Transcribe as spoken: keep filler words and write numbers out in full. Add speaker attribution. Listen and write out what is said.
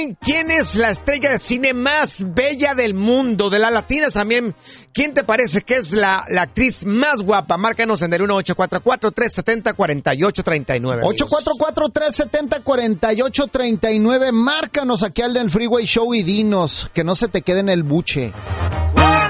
Speaker 1: ti, ¿quién es la estrella de cine más bella del mundo? De las latinas también, ¿quién te parece que es la, la actriz más guapa? Márcanos en el uno ocho cuatro cuatro, tres siete cero, cuatro ocho tres nueve.
Speaker 2: ocho cuatro cuatro, tres siete cero, cuatro ocho tres nueve. Márcanos aquí al del Freeway Show y dinos, que no se te quede en el buche.